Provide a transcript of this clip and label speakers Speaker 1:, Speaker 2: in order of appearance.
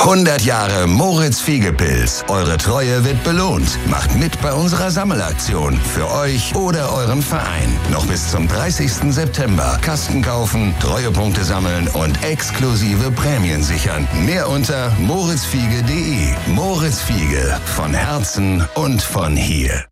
Speaker 1: 100 Jahre Moritz-Fiege-Pilz. Eure Treue wird belohnt. Macht mit bei unserer Sammelaktion. Für euch oder euren Verein. Noch bis zum 30. September. Kasten kaufen, Treuepunkte sammeln und exklusive Prämien sichern. Mehr unter moritzfiege.de. Moritz Fiege. Von Herzen und von hier.